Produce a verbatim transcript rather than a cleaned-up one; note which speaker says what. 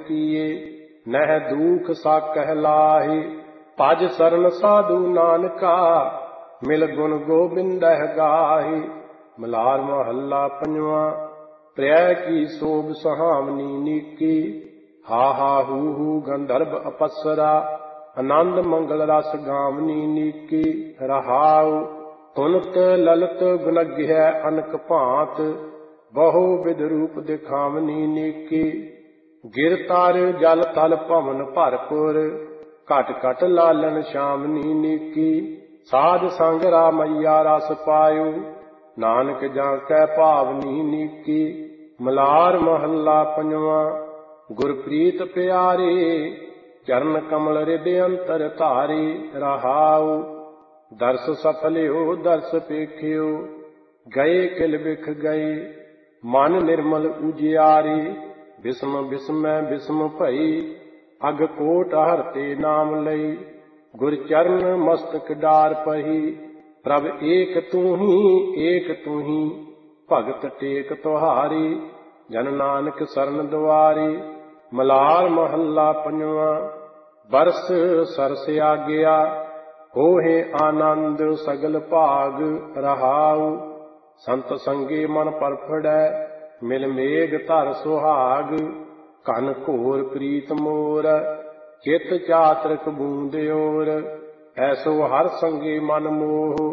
Speaker 1: ਕੀਏ, ਨਹਿ ਦੂਖ ਸਾਕਹਿ ਲਾਹੇ। ਭਜ ਸਰਨ ਸਾਧੂ ਨਾਨਕਾ, ਮਿਲ ਗੁਣ ਗੋਬਿੰਦਹਿ ਗਾਹੇ। ਮਲਾਰ ਮਹੱਲਾ ਪੰਜਵਾਂ। ਪ੍ਰਿਆ ਕੀ ਸੋਭ ਸੁਹਾਵਨੀ ਨੀਕੀ, ਹਾ ਹਾ ਹੂ ਹੂ ਗੰਧਰਵ ਅਪਸਰਾ। ਆਨੰਦ ਮੰਗਲ ਰਸ ਗਾਵਨੀ ਨੀਕੀ, ਰਹਾਉ ਤੁਨਤ ਲਲਤ ਗੁਣਗਿਆ ਅਨਕ ਭਾਂਤ। ਬਹੁ ਵਿਧ ਰੂਪ ਦਿਖਾਵਨੀ ਨੀਕੀ, ਗਿਰ ਤਾਰ ਜਲ ਤਲ ਭਵਨ ਭਰਪੁਰ। ਘਟ ਘਟ ਲਾਲਨ ਸ਼ਾਮਨੀ ਨੀਕੀ, ਸਾਧ ਸੰਗ ਰਾਮਈਆ ਰਸ ਪਾਇਓ। ਨਾਨਕ ਜਾਂ ਕੈ ਭਾਵਨੀ ਨੀਕੀ। ਮਲਾਰ ਮਹੱਲਾ ਪੰਜਵਾਂ। ਗੁਰਪ੍ਰੀਤ ਪਿਆਰੇ, ਚਰਨ ਕਮਲ ਰਿਦ ਅੰਤਰ ਧਾਰੇ। ਰਹਾਉ ਦਰਸ ਸਫਲਿਓ ਦਰਸ ਪੇਖਿਓ, ਗਏ ਕਿਲ ਬਿਖ ਗਏ। ਮਨ ਨਿਰਮਲ ਉਜਿਆਰੇ, ਬਿਸਮ ਬਿਸਮੈ ਬਿਸਮ ਭਈ। ਅਗ ਕੋਟ ਹਰਤੇ ਨਾਮ ਲਈ, ਗੁਰ ਚਰਨ ਮਸਤਕ ਡਾਰ ਪਹੀ। ਪ੍ਰਭ ਏਕ ਤੂੰ ਹੀ ਏਕ ਤੂੰ ਹੀ, ਭਗਤ ਟੇਕ ਤੁਹਾਰੀ। ਜਨ ਨਾਨਕ ਸਰਨ ਦੁਆਰੇ। ਮਲਾਰ ਮਹੱਲਾ ਪੰਜਵਾਂ। ਬਰਸ ਸਰਸ ਆਗਿਆ, ਹੋਹੇ ਆਨੰਦ ਸਗਲ ਭਾਗ। ਰਹਾਉ ਸੰਤ ਸੰਗੇ ਮਨ ਪਰਫੜੈ, ਮਿਲ ਮੇਘ ਧਰ ਸੁਹਾਗ। ਘਨ ਘੋਰ ਪ੍ਰੀਤ ਮੋਰ, ਚਿਤ ਚਾਤ੍ਰਿਕ ਬੂੰਦ ਓਰ। ਐਸੋ ਹਰ ਸੰਗੇ ਮਨ ਮੋਹ,